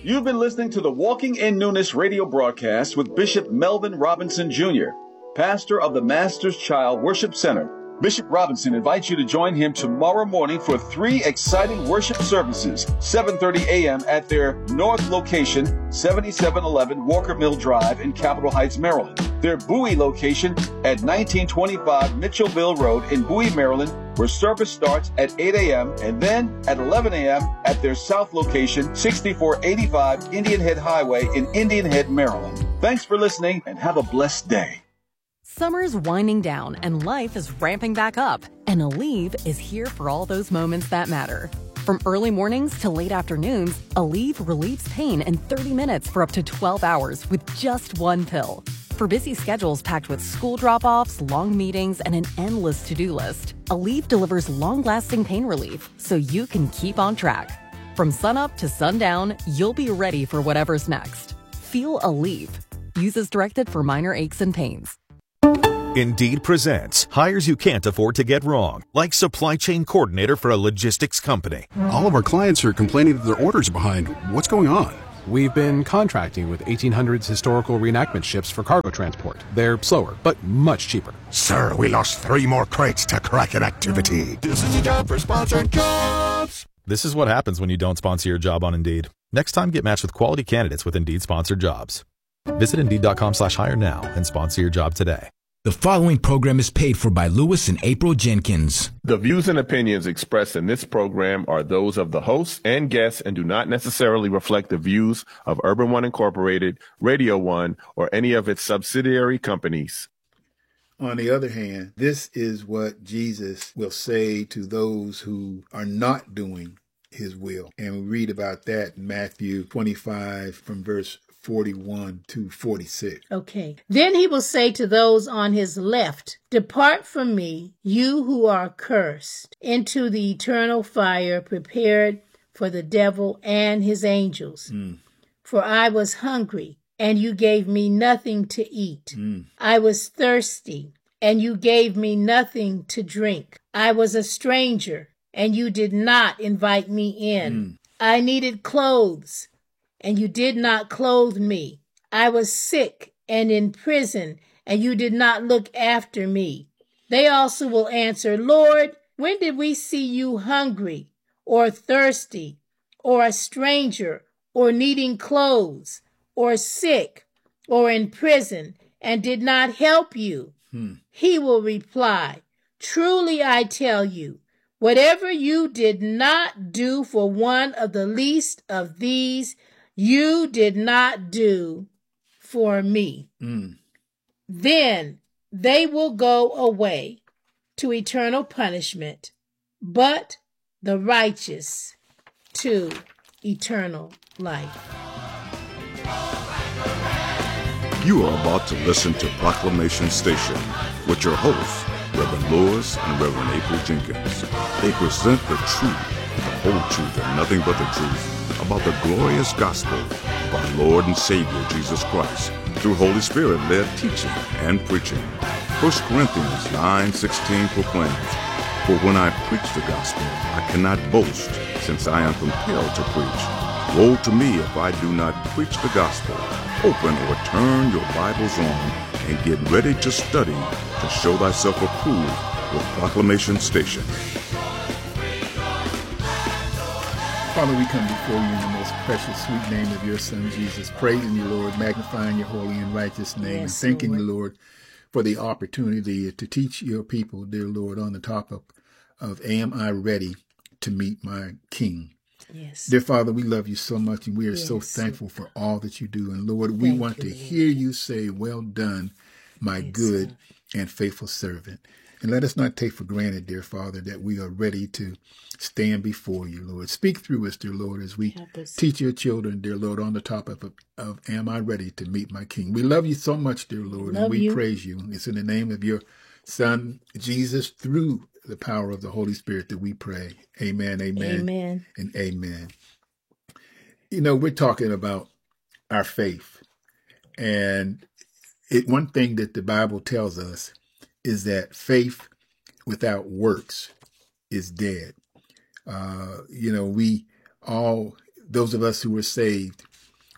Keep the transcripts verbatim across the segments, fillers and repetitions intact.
You've been listening to the Walking in Newness radio broadcast with Bishop Melvin Robinson Junior, pastor of the Master's Child Worship Center. Bishop Robinson invites you to join him tomorrow morning for three exciting worship services, seven thirty a.m. at their North location, seventy-seven eleven Walker Mill Drive in Capitol Heights, Maryland. Their Bowie location at nineteen twenty-five Mitchellville Road in Bowie, Maryland, where service starts at eight a.m. and then at eleven a.m. at their South location, sixty-four eighty-five Indian Head Highway in Indian Head, Maryland. Thanks for listening and have a blessed day. Summer's winding down and life is ramping back up, and Aleve is here for all those moments that matter. From early mornings to late afternoons, Aleve relieves pain in thirty minutes for up to twelve hours with just one pill. For busy schedules packed with school drop-offs, long meetings, and an endless to-do list, Aleve delivers long-lasting pain relief so you can keep on track. From sunup to sundown, you'll be ready for whatever's next. Feel Aleve. Use as directed for minor aches and pains. Indeed presents hires you can't afford to get wrong, like supply chain coordinator for a logistics company. All of our clients are complaining that their orders are behind. What's going on? We've been contracting with eighteen hundreds historical reenactment ships for cargo transport. They're slower, but much cheaper. Sir, we lost three more crates to Kraken activity. This is a job for sponsored jobs. This is what happens when you don't sponsor your job on Indeed. Next time, get matched with quality candidates with Indeed sponsored jobs. Visit Indeed.com slash hire now and sponsor your job today. The following program is paid for by Lewis and April Jenkins. The views and opinions expressed in this program are those of the hosts and guests and do not necessarily reflect the views of Urban One Incorporated, Radio One, or any of its subsidiary companies. On the other hand, this is what Jesus will say to those who are not doing his will. And we read about that in Matthew twenty-five from verse forty-one to forty-six. Okay. Then he will say to those on his left, "Depart from me, you who are cursed, into the eternal fire prepared for the devil and his angels. Mm. For I was hungry, and you gave me nothing to eat. Mm. I was thirsty, and you gave me nothing to drink. I was a stranger, and you did not invite me in. Mm. I needed clothes, and you did not clothe me. I was sick and in prison, and you did not look after me." They also will answer, "Lord, when did we see you hungry, or thirsty, or a stranger, or needing clothes, or sick, or in prison, and did not help you?" Hmm. He will reply, "Truly I tell you, whatever you did not do for one of the least of these, you did not do for me." Mm. Then they will go away to eternal punishment, but the righteous to eternal life. You are about to listen to Proclamation Station with your hosts, Reverend Lewis and Reverend April Jenkins. They present the truth, the whole truth, and nothing but the truth about the glorious gospel of our Lord and Savior Jesus Christ through Holy Spirit-led teaching and preaching. First Corinthians nine sixteen proclaims, "For when I preach the gospel, I cannot boast, since I am compelled to preach. Woe to me if I do not preach the gospel." Open or turn your Bibles on and get ready to study to show thyself approved with Proclamation Station. Father, we come before you in the most precious, sweet name of your Son, Jesus, praising you, Lord, magnifying your holy and righteous name, yes, and thanking Lord. you, Lord, for the opportunity to teach your people, dear Lord, on the topic of Am I Ready to Meet My King? Yes. Dear Father, we love you so much, and we are yes. so thankful for all that you do. And Lord, we Thank want you, to Lord. hear you say, "Well done, my yes, good God. and faithful servant." And let us not take for granted, dear Father, that we are ready to stand before you, Lord. Speak through us, dear Lord, as we teach your children, dear Lord, on the topic of, of Am I Ready to Meet My King? We love you so much, dear Lord, love and we you. praise you. It's in the name of your Son, Jesus, through the power of the Holy Spirit that we pray. Amen, amen, amen, and amen. You know, we're talking about our faith. And it, one thing that the Bible tells us is that faith without works is dead. Uh, you know, we all, those of us who were saved,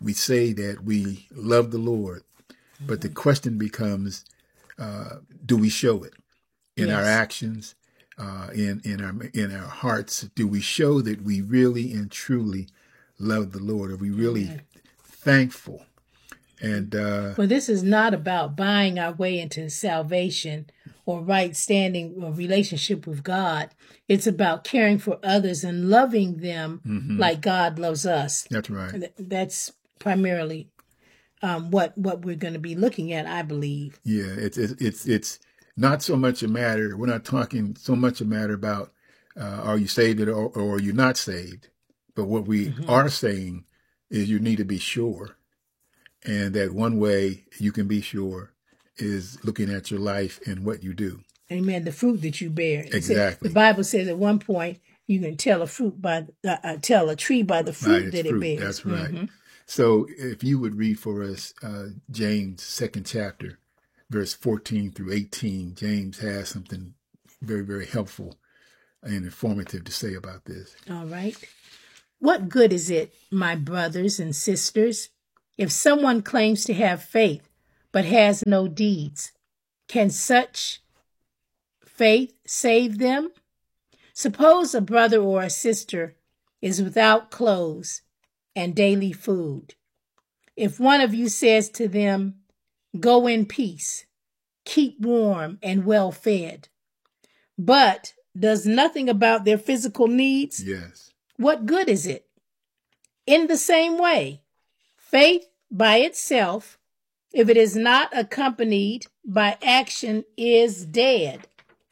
we say that we love the Lord, but the question becomes, uh, do we show it in yes. our actions, uh, in in our in our hearts? Do we show that we really and truly love the Lord? Are we really Amen. Thankful? And uh, well, this is not about buying our way into salvation or right standing or relationship with God. It's about caring for others and loving them mm-hmm. like God loves us. That's right. That's primarily um, what what we're going to be looking at, I believe. Yeah, it's it's it's it's not so much a matter. We're not talking so much a matter about uh, are you saved or, or are you not saved, but what we mm-hmm. are saying is you need to be sure, and that one way you can be sure is looking at your life and what you do. Amen. The fruit that you bear. Exactly. The Bible says at one point you can tell a fruit by uh, uh, tell a tree by the fruit that fruit. it bears. That's right. Mm-hmm. So if you would read for us uh, James second chapter, verse fourteen through eighteen, James has something very, very helpful and informative to say about this. All right. What good is it, my brothers and sisters, if someone claims to have faith but has no deeds? Can such faith save them? Suppose a brother or a sister is without clothes and daily food. If one of you says to them, "Go in peace, keep warm and well fed," but does nothing about their physical needs, yes. what good is it? In the same way, faith by itself, if it is not accompanied by action, is dead.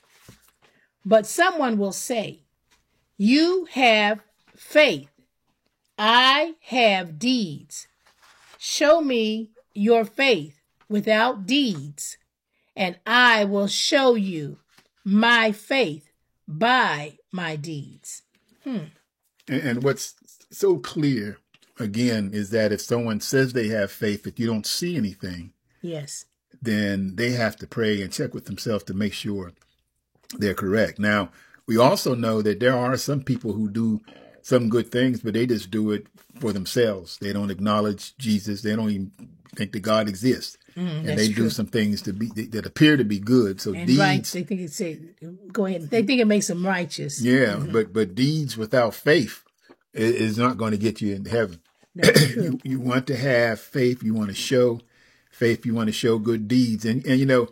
But someone will say, "You have faith. I have deeds. Show me your faith without deeds, and I will show you my faith by my deeds." Hmm. And, and what's so clear, again, is that if someone says they have faith, but you don't see anything, yes, then they have to pray and check with themselves to make sure they're correct. Now, we also know that there are some people who do some good things, but they just do it for themselves. They don't acknowledge Jesus. They don't even think that God exists. Mm, and they true. do some things to be that appear to be good. So and deeds, right, they think it's a, go ahead. They think it makes them righteous. Yeah, mm-hmm. but but deeds without faith is not going to get you into heaven. you, you want to have faith. You want to show faith. You want to show good deeds. And and you know,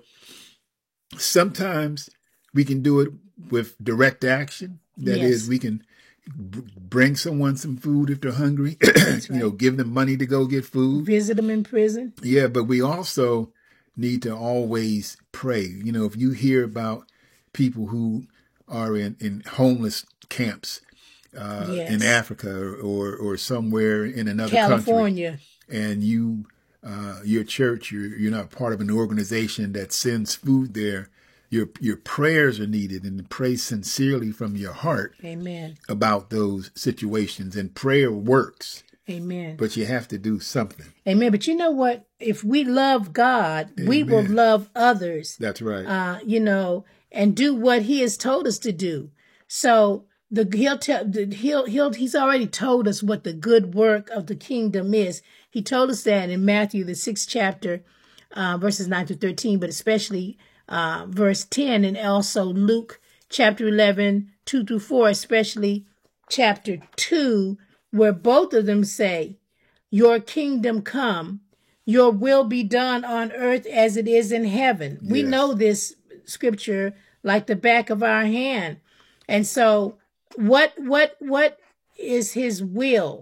sometimes we can do it with direct action. That yes. is, we can b- bring someone some food if they're hungry. Right. You know, give them money to go get food. Visit them in prison. Yeah, but we also need to always pray. You know, if you hear about people who are in, in homeless camps uh, yes. in Africa or, or or somewhere in another California. country, and you, uh, your church, you're you're not part of an organization that sends food there, your your prayers are needed, and to pray sincerely from your heart. Amen. About those situations, and prayer works. Amen. But you have to do something. Amen. But you know what? If we love God, Amen. We will love others. That's right. Uh, you know, and do what He has told us to do. So the he'll tell the, he'll he'll he's already told us what the good work of the kingdom is. He told us that in Matthew the sixth chapter, uh, verses nine to thirteen, but especially uh, verse ten, and also Luke chapter eleven, two through four, especially chapter two, where both of them say, "Your kingdom come, your will be done on earth as it is in heaven." Yes. We know this scripture like the back of our hand. And so what what what is His will?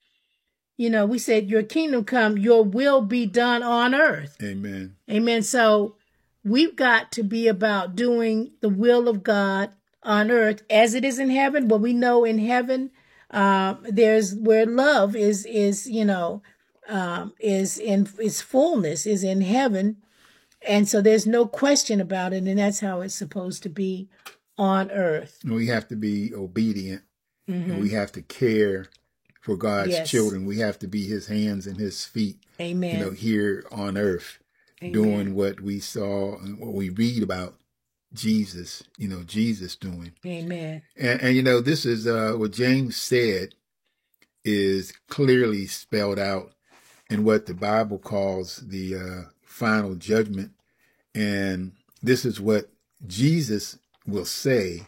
You know, we said, "Your kingdom come, your will be done on earth." Amen. Amen. So we've got to be about doing the will of God on earth as it is in heaven. Well, we know in heaven, Uh, there's where love is, is, you know, um, is in its fullness, is in heaven. And so there's no question about it. And that's how it's supposed to be on earth. We have to be obedient. Mm-hmm. And we have to care for God's yes. children. We have to be His hands and His feet. Amen. You know, here on earth, Amen. Doing what we saw and what we read about Jesus, you know, Jesus doing. Amen. And, and you know, this is uh, what James said is clearly spelled out in what the Bible calls the uh, final judgment. And this is what Jesus will say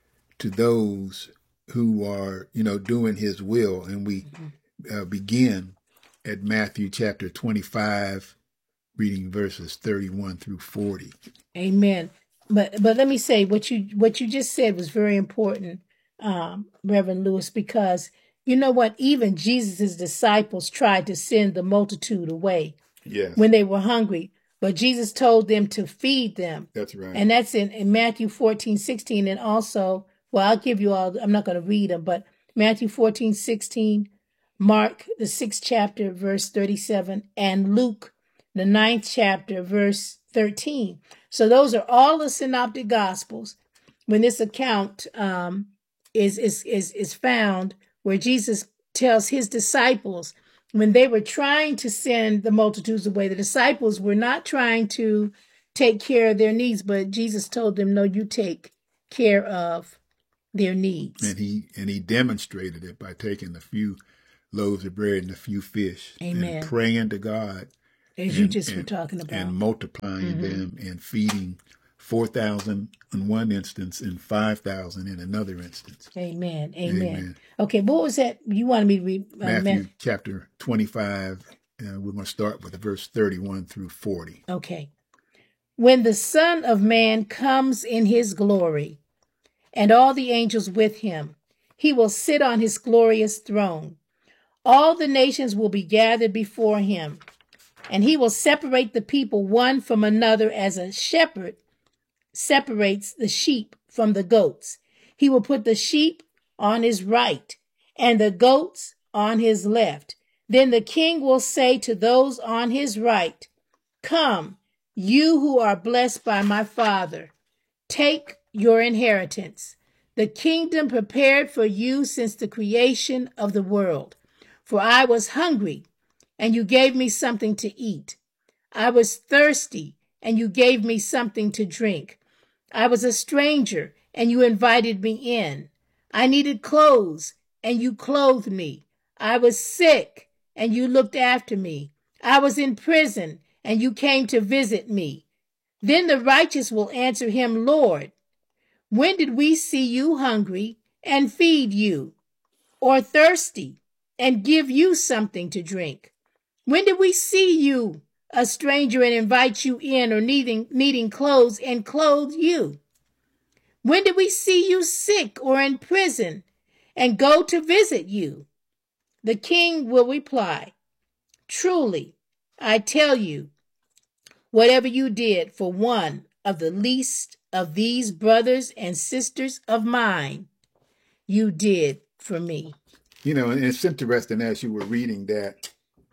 to those who are, you know, doing his will. And we uh, begin at Matthew chapter twenty-five, reading verses thirty-one through forty. Amen. But but let me say what you what you just said was very important, um, Reverend Lewis, because you know what? Even Jesus' disciples tried to send the multitude away yes. when they were hungry. But Jesus told them to feed them. That's right. And that's in, in Matthew fourteen, sixteen. And also, well, I'll give you all, I'm not going to read them, but Matthew fourteen, sixteen, Mark, the sixth chapter, verse thirty-seven, and Luke, the ninth chapter, verse thirteen. So those are all the synoptic gospels when this account um, is, is, is, is found, where Jesus tells his disciples, when they were trying to send the multitudes away, the disciples were not trying to take care of their needs, but Jesus told them, no, you take care of their needs. And he and he demonstrated it by taking a few loaves of bread and a few fish. Amen. And praying to God. As and, you just and, were talking about. And multiplying mm-hmm. them and feeding four thousand in one instance and five thousand in another instance. Amen. Amen. Amen. Okay, what was that? You wanted me to read? Uh, Matthew Matthew chapter twenty-five. Uh, we're going to start with verse thirty-one through forty. Okay. When the Son of Man comes in his glory, and all the angels with him, he will sit on his glorious throne. All the nations will be gathered before him, and he will separate the people one from another as a shepherd separates the sheep from the goats. He will put the sheep on his right and the goats on his left. Then the king will say to those on his right, come, you who are blessed by my Father, take your inheritance, the kingdom prepared for you since the creation of the world. For I was hungry, and you gave me something to eat. I was thirsty, and you gave me something to drink. I was a stranger, and you invited me in. I needed clothes, and you clothed me. I was sick, and you looked after me. I was in prison, and you came to visit me. Then the righteous will answer him, Lord, when did we see you hungry and feed you, or thirsty and give you something to drink? When did we see you a stranger and invite you in, or needing, needing clothes and clothe you? When did we see you sick or in prison and go to visit you? The king will reply, truly, I tell you, whatever you did for one of the least of these brothers and sisters of mine, you did for me. You know, and it's interesting as you were reading that,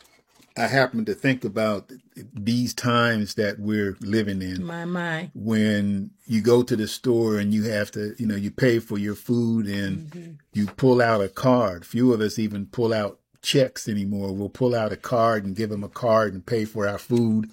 I happened to think about these times that we're living in. My, my. When you go to the store and you have to, you know, you pay for your food and mm-hmm. you pull out a card. Few of us even pull out checks anymore. We'll pull out a card and give them a card and pay for our food.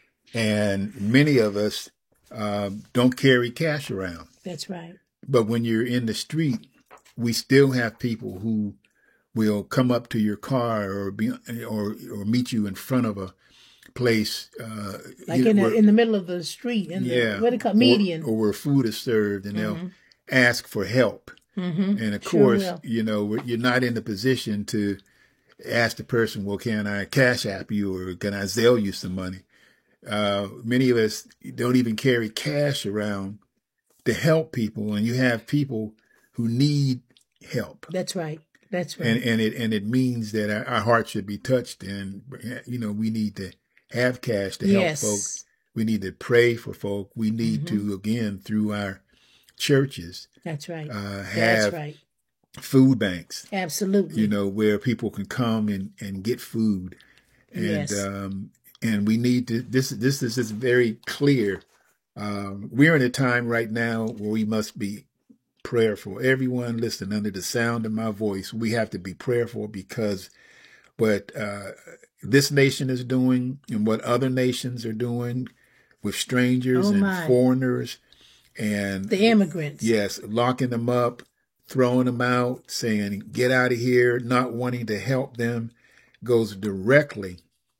And many of us uh, don't carry cash around. That's right. But when you're in the street, we still have people who will come up to your car or be or or meet you in front of a place, uh, like in, where, the, in the middle of the street, in yeah, the, what do you call it, median, or, or where food is served, and mm-hmm. they'll ask for help. Mm-hmm. And of sure course, will. you know, you're not in the position to ask the person, "Well, can I cash app you, or can I Zelle you some money?" Uh, many of us don't even carry cash around to help people, and you have people who need help. That's right. That's right. And and it and it means that our, our heart should be touched, and you know we need to have cash to help yes. folks. We need to pray for folk. We need mm-hmm. to again through our churches. That's right. Uh, have That's right. food banks. Absolutely. You know, where people can come and, and get food, and yes. um, and we need to. This this is is very clear. Um, we're in a time right now where we must be prayerful. Everyone listen under the sound of my voice, we have to be prayerful, because what uh, this nation is doing and what other nations are doing with strangers oh and my. foreigners and the immigrants. Yes, locking them up, throwing them out, saying, get out of here, not wanting to help them, goes directly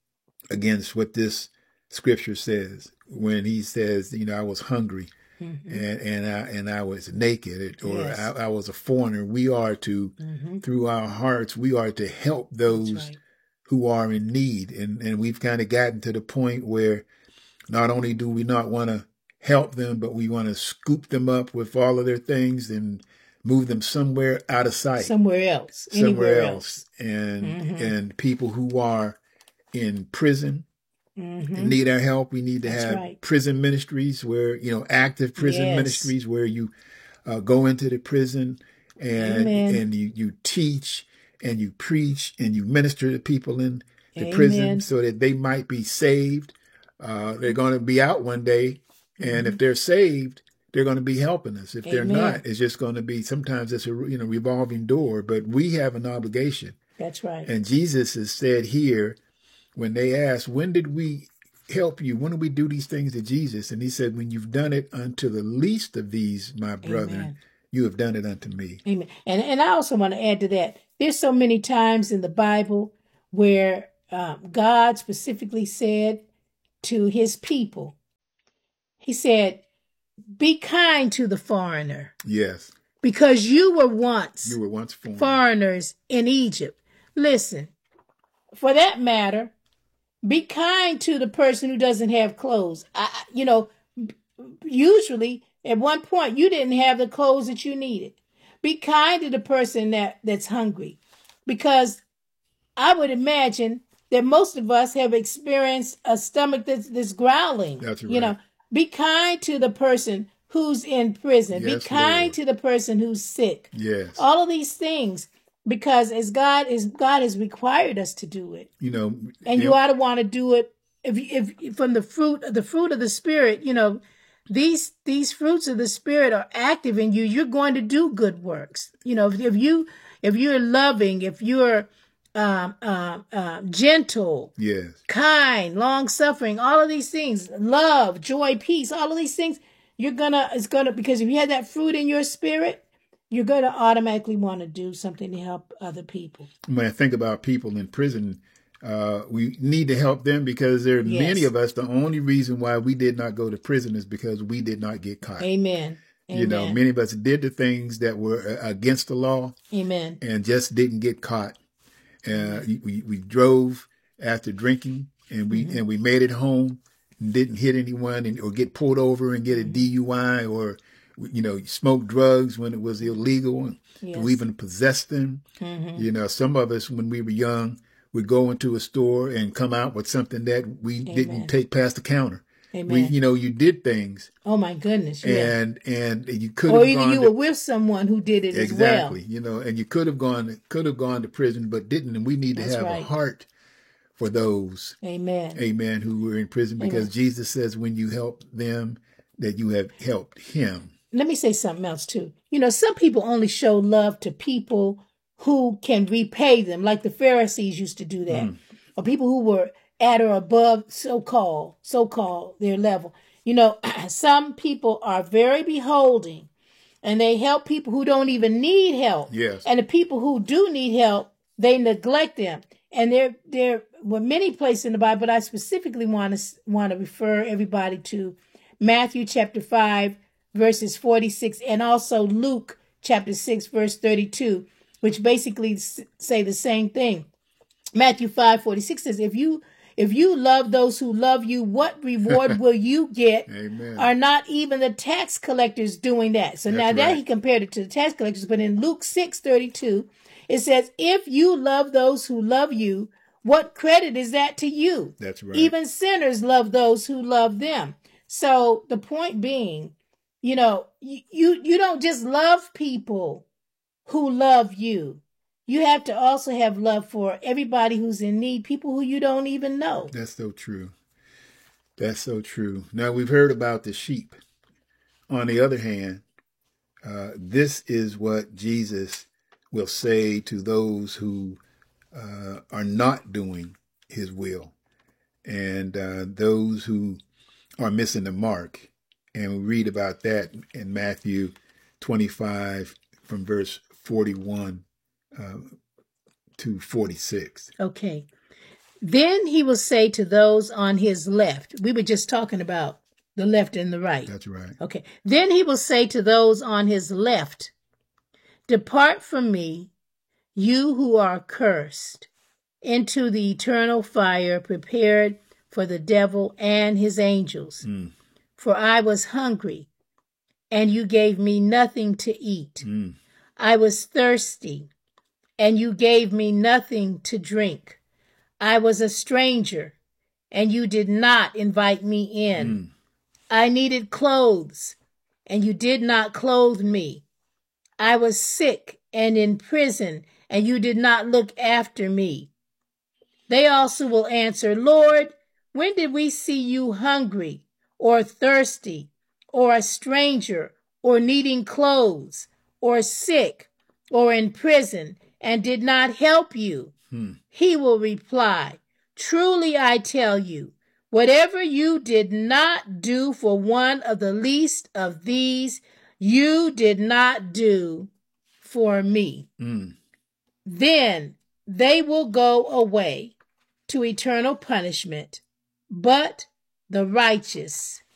against what this scripture says when he says, you know, I was hungry mm-hmm. and, and I and I was naked or yes. I, I was a foreigner. We are to, mm-hmm. through our hearts, we are to help those right. who are in need. And, and we've kind of gotten to the point where not only do we not want to help them, but we want to scoop them up with all of their things and move them somewhere out of sight. Somewhere else. Somewhere else. else. And mm-hmm. and people who are in prison mm-hmm. need our help. We need to That's have right. prison ministries where, you know, active prison yes. ministries where you uh, go into the prison and Amen. and you, you teach and you preach and you minister to people in the Amen. prison so that they might be saved. Uh, they're going to be out one day. And mm-hmm. if they're saved, they're going to be helping us. If Amen. they're not, it's just going to be, sometimes it's a you know revolving door, but we have an obligation. That's right. And Jesus has said here, when they asked, when did we help you? When did we do these things to Jesus? And he said, when you've done it unto the least of these, my brethren, Amen. you have done it unto me. Amen. And, and I also want to add to that, there's so many times in the Bible where um, God specifically said to his people, he said, be kind to the foreigner. Yes. Because you were once, you were once foreign. foreigners in Egypt. Listen, for that matter, be kind to the person who doesn't have clothes. I, you know, usually at one point you didn't have the clothes that you needed. Be kind to the person that, that's hungry. Because I would imagine that most of us have experienced a stomach that's, that's growling. That's right. You know, be kind to the person who's in prison. Yes, be kind Lord. to the person who's sick. Yes. All of these things, because as God is, God has required us to do it. You know, and you, you ought to want to do it if, if from the fruit, the fruit of the Spirit. You know, these these fruits of the Spirit are active in you. You're going to do good works. You know, if, if you if you're loving, if you're Um, uh, uh, gentle, yes, kind, long suffering, all of these things, love, joy, peace, all of these things, you're gonna, it's gonna, because if you have that fruit in your spirit, you're gonna automatically want to do something to help other people. When I think about people in prison, uh, we need to help them because there are yes. many of us, the only reason why we did not go to prison is because we did not get caught. Amen. Amen. You know, many of us did the things that were against the law. Amen. And just didn't get caught. Uh, we we drove after drinking, and we mm-hmm. and we made it home, and didn't hit anyone, and, or get pulled over and get a D U I, or you know, smoke drugs when it was illegal, and yes. we even possessed them. Mm-hmm. You know, some of us when we were young would go into a store and come out with something that we Amen. didn't take past the counter. Amen. We, you know, you did things. Oh my goodness! Yeah. And and you could. Or have either gone you to, were with someone who did it exactly, as well. You know, and you could have gone could have gone to prison, but didn't. And we need to That's have right. a heart for those. Amen. Amen. Who were in prison, because Amen. Jesus says, when you help them, that you have helped him. Let me say something else too. You know, some people only show love to people who can repay them, like the Pharisees used to do that, mm. or people who were at or above so-called, so-called their level. You know, some people are very beholding, and they help people who don't even need help. Yes. And the people who do need help, they neglect them. And there, there were many places in the Bible, but I specifically want to want to refer everybody to Matthew chapter five, verses forty-six, and also Luke chapter six, verse thirty-two, which basically say the same thing. Matthew five, forty-six says, if you If you love those who love you, what reward will you get? Amen. Are not even the tax collectors doing that? So That's now that right. he compared it to the tax collectors, but in Luke six thirty-two, it says, if you love those who love you, what credit is that to you? That's right. Even sinners love those who love them. So the point being, you know, you, you, you don't just love people who love you. You have to also have love for everybody who's in need, people who you don't even know. That's so true. That's so true. Now, we've heard about the sheep. On the other hand, uh, this is what Jesus will say to those who uh, are not doing his will, and uh, those who are missing the mark. And we read about that in Matthew twenty-five from verse forty-one Uh, to forty-six. Okay. Then he will say to those on his left, we were just talking about the left and the right. That's right. Okay. Then he will say to those on his left, depart from me, you who are cursed, into the eternal fire prepared for the devil and his angels. Mm. For I was hungry, and you gave me nothing to eat. Mm. I was thirsty, and you gave me nothing to drink. I was a stranger, and you did not invite me in. Mm. I needed clothes, and you did not clothe me. I was sick and in prison, and you did not look after me. They also will answer, Lord, when did we see you hungry or thirsty or a stranger or needing clothes or sick or in prison and did not help you? Hmm. He will reply, truly I tell you, whatever you did not do for one of the least of these, you did not do for me. Hmm. Then they will go away to eternal punishment, but the righteous